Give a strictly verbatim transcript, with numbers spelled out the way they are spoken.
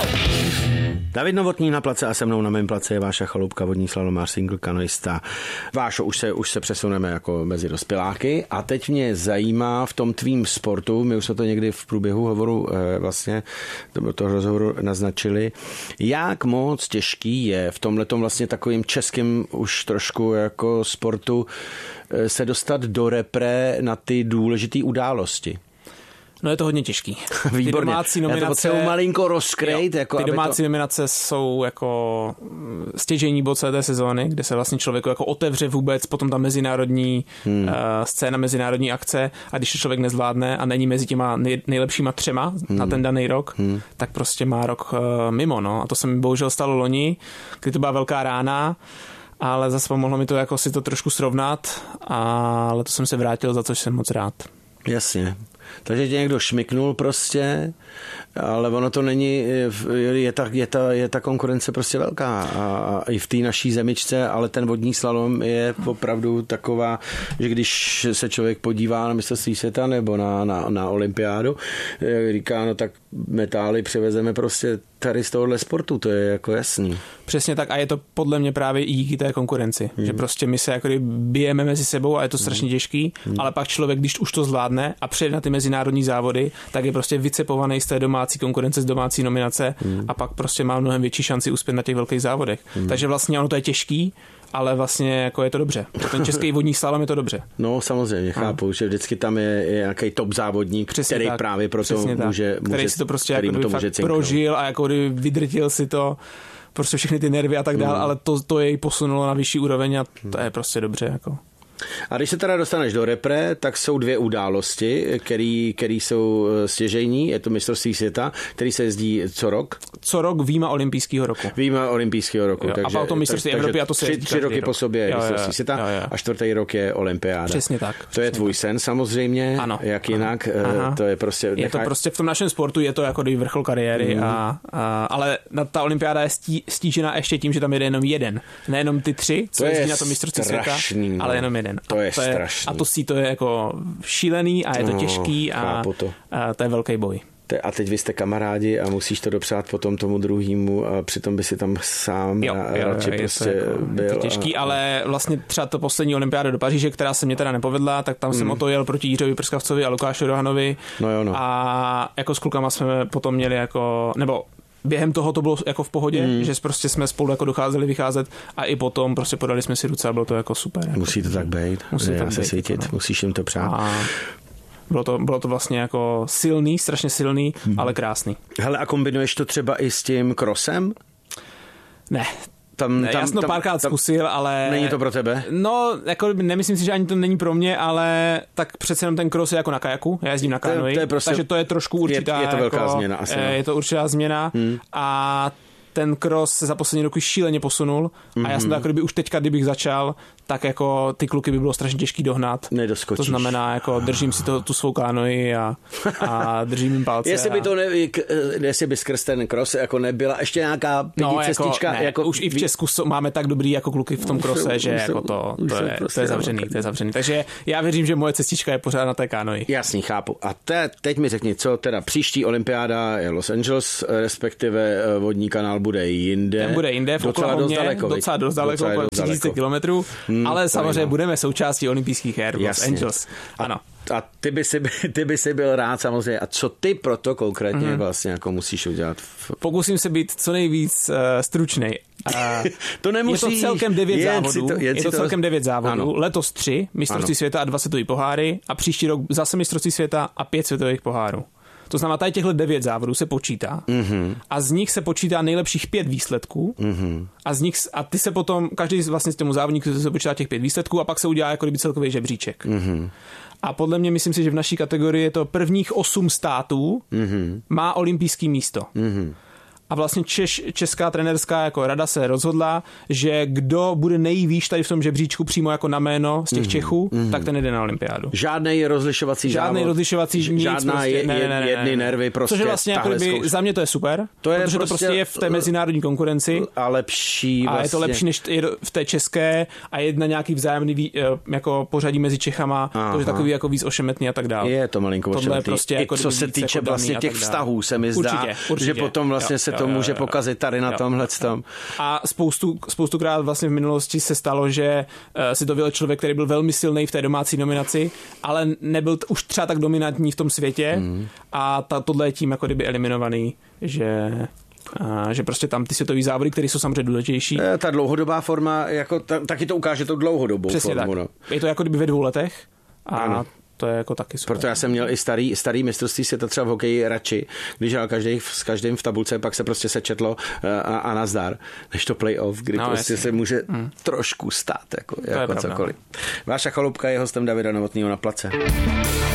David Novotný na place a se mnou na mém place je Váša Chaloupka, vodní slalomář, single kanoista. Vášo, už se, už se přesuneme jako mezi dospěláky a teď mě zajímá v tom tvým sportu, my už jsme to někdy v průběhu hovoru eh, vlastně toho rozhovoru naznačili, jak moc těžký je v tomhletom vlastně takovým českým už trošku jako sportu eh, se dostat do repre na ty důležité události. No je to hodně těžký. Výborně. Ty domácí nominace, já to potřebuji malinko rozkrejt. Jo, jako ty domácí to... nominace jsou jako stěžejní bod celé té sezóny, kde se vlastně člověku jako otevře vůbec potom ta mezinárodní hmm. uh, scéna, mezinárodní akce a když to člověk nezvládne a není mezi těma nej, nejlepšíma třema hmm. na ten daný rok, hmm. tak prostě má rok uh, mimo. No. A to se mi bohužel stalo loni, kdy to byla velká rána, ale zase pomohlo mi to jako si to trošku srovnat a letos jsem se vrátil, za což jsem moc rád. Jasně. Takže tě někdo šmyknul prostě, ale ono to není, je ta, je ta, je ta konkurence prostě velká a i v té naší zemičce, ale ten vodní slalom je opravdu taková, že když se člověk podívá na mistrovství světa nebo na, na, na olympiádu, říká, no tak metály přivezeme prostě tady z tohohle sportu, to je jako jasný. Přesně tak a je to podle mě právě i díky té konkurenci, hmm. že prostě my se jako bijeme mezi sebou a je to strašně těžký, hmm. ale pak člověk, když už to zvládne a přejde na ty mezinárodní závody, tak je prostě vycepovaný z té domácí konkurence, z domácí nominace hmm. a pak prostě má mnohem větší šanci uspět na těch velkých závodech. Hmm. Takže vlastně ono to je těžký, ale vlastně jako je to dobře. Pro ten český vodní slalom je to dobře. No samozřejmě, chápu, no. že vždycky tam je, je nějaký top závodník, přesně který tak, právě proto může, může, který si to prostě jako to fakt prožil a jako vydrtil si to prostě všechny ty nervy a tak dále, hmm. ale to, to jej posunulo na vyšší úroveň a to je prostě dobře jako. A když se teda dostaneš do repre, tak jsou dvě události, který, který jsou stěžejní. Je to mistrovství světa, který se jezdí co rok? Co rok výjima olympijského roku. Výjima olympijského roku. Jo, takže, a potom mistrovství tak, Evropy a to se tři, jezdí tři roky rok. po sobě je mistrovství světa jo, jo. a čtvrtý rok je olympiáda. Přesně tak. To přesně je tvůj tak. sen samozřejmě, ano, jak ano. jinak. Aha. To je prostě... Je nechá... to prostě v tom našem sportu je to jako vrchol kariéry, mm. a, a, ale ta olympiáda je stí, stížená ještě tím, že tam jede jenom jeden. Nejenom ty tři, co jezdí na to mistrovství světa, ale jenom jeden. To je a to je strašný. A to si to je jako šílený a je to no, těžký a to. a to je velký boj. A teď vy jste kamarádi a musíš to dopřát potom tomu druhému a přitom by si tam sám jo, a jo, radši je prostě to jako, byl. Je to těžký, a... ale vlastně třeba to poslední olympiáda do Paříže, která se mě teda nepovedla, tak tam mm. jsem o to jel proti Jiřovi Prskavcovi a Lukáši Rohanovi. No jo, no. A jako s klukama jsme potom měli jako, nebo během toho to bylo jako v pohodě, mm. že prostě jsme spolu jako docházeli vycházet a i potom prostě podali jsme si ruce a bylo to jako super. Jako. Musí to tak být, musí to tak se svítit, no. Musíš jim to přát. A bylo to, bylo to vlastně jako silný, strašně silný, mm. ale krásný. Hele, a kombinuješ to třeba i s tím krosem? Ne. Tam, ne, tam, já jsem to párkrát zkusil, ale... Není to pro tebe? No, jako nemyslím si, že ani to není pro mě, ale tak přece jenom ten cross je jako na kajaku, já jezdím na kanoji, prostě, takže to je trošku určitá... Je, je to velká jako, změna asi. No. Je to určitá změna hmm. a ten cross se za poslední roky šíleně posunul mm-hmm. a já jsem to jako kdyby už teďka, kdybych začal, tak jako ty kluky by bylo strašně těžký dohnat. Nedoskočíš. To znamená, jako držím si to, tu svou kánoi a, a držím jim palce. Jestli by a... to ne, jestli by skrz ten cross jako nebyla ještě nějaká pěti no, cestička. Jako, jako, už i v Česku máme tak dobrý jako kluky v tom krose, že jako to, to, je, prostě to je zavřený, to je zavřený. Takže já věřím, že moje cestička je pořád na té kánoi. Jasný, chápu. A te, teď mi řekni, co teda příští olympiáda je Los Angeles, respektive vodní kanál bude jinde. Ten bude jinde, v docela dost daleko. Docela dost daleko, tři tisíce kilometrů, hmm, ale samozřejmě budeme součástí olympijských her v Los Angeles. Ano. A ty by, si, ty by si byl rád samozřejmě. A co ty proto konkrétně mm. vlastně jako musíš udělat? Pokusím se být co nejvíc uh, stručnej. Uh, to nemusíš. Je to celkem devět jen závodů. To, je to, to celkem devět závodů. Ano. Letos tři mistrovství světa a dva světový poháry a příští rok zase mistrovství světa a pět světových pohárů. To znamená, tady těchto devět závodů se počítá mm-hmm. a z nich se počítá nejlepších pět výsledků mm-hmm. a z nich a ty se potom, každý vlastně z tomu závodníku se počítá těch pět výsledků a pak se udělá jako kdyby celkový žebříček. Mm-hmm. A podle mě myslím si, že v naší kategorii je to prvních osm států mm-hmm. má olympijský místo. Mm-hmm. A vlastně Češ, česká trenerská jako rada se rozhodla, že kdo bude nejvýš tady v tom žebříčku přímo jako na jméno z těch mm-hmm. Čechů, mm-hmm. tak ten jde na olympiádu. Žádnej rozlišovací Žádnej závod. rozlišovací nic. Žádná prostě, je, ne, ne, ne, ne, jedny nervy prostě. Což je vlastně jako by, za mě to je super, to je protože prostě, to prostě je v té mezinárodní konkurenci. A lepší vlastně. A je to lepší než v té české a je na nějaký vzájemný jako pořadí mezi Čechama, to je takový jako víc ošemetný a tak dále. Je to malinko ošemetný. Prostě I jako co se týče jako vlastně těch vztahů se mi zdá, určitě, určitě. že potom vlastně jo, se jo, to může pokazit tady na tomhle tom. A spoustu, spoustukrát vlastně v minulosti se stalo, že uh, si to byl člověk, který byl velmi silný v té domácí nominaci, ale nebyl t- už třeba tak dominantní v tom světě mm. a ta, tohle je tím jako kdyby eliminovaný, že... A že prostě tam ty světové závody, které jsou samozřejmě důležitější. Ta dlouhodobá forma, jako ta, taky to ukáže to dlouhodobou Přesně formu. Tak. No. Je to jako kdyby ve dvou letech a ano. To je jako taky super. Proto já jsem měl i starý, starý mistrovství světa třeba v hokeji radši, když hrál každý s každým v tabulce, pak se prostě sečetlo a, a nazdar, než to playoff, kdy no, prostě jasně. se může hmm. trošku stát, jako, jako cokoliv. Váša Chalupka je hostem Davida Novotného na Place.